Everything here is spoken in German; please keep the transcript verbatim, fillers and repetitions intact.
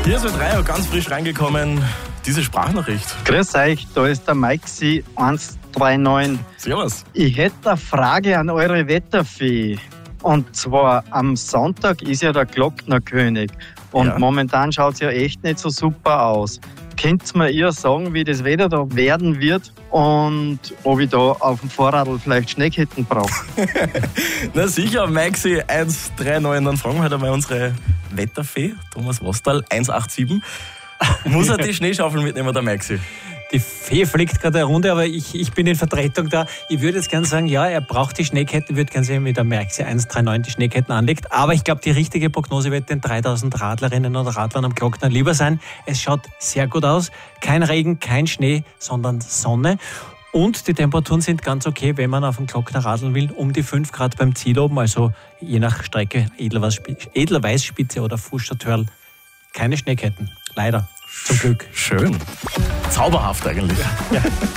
Hier ist drei Uhr ganz frisch reingekommen, diese Sprachnachricht. Grüß euch, da ist der Maxi eins drei neun. Servus. Ich hätte eine Frage an eure Wetterfee. Und zwar, am Sonntag ist ja der Glocknerkönig. Und Ja. momentan schaut es ja echt nicht so super aus. Könnt ihr mir ihr sagen, wie das Wetter da werden wird und ob ich da auf dem Vorradl vielleicht Schneeketten brauche? Na sicher, Maxi eins drei neun, dann fragen wir halt einmal unsere Wetterfee, Thomas Wastal, eins acht sieben. Muss er die Schneeschaufel mitnehmen, der Maxi? Die Fee fliegt gerade eine Runde, aber ich, ich bin in Vertretung da. Ich würde jetzt gerne sagen, ja, er braucht die Schneeketten, würde gerne sehen, wie der Maxi eins drei neun die Schneeketten anlegt. Aber ich glaube, die richtige Prognose wird den dreitausend Radlerinnen und Radlern am Glockner lieber sein. Es schaut sehr gut aus. Kein Regen, kein Schnee, sondern Sonne. Und die Temperaturen sind ganz okay, wenn man auf dem Glockner radeln will, um die fünf Grad beim Ziel oben, also je nach Strecke Edelweißspitze oder Fuschertörl. Keine Schneeketten, leider, zum Glück. Schön. Zauberhaft eigentlich. Ja.